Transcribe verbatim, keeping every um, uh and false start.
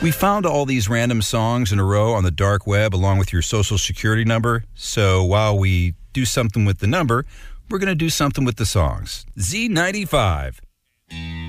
We found all these random songs in a row on the dark web along with your social security number. So while we do something with the number, we're going to do something with the songs. Z ninety-five,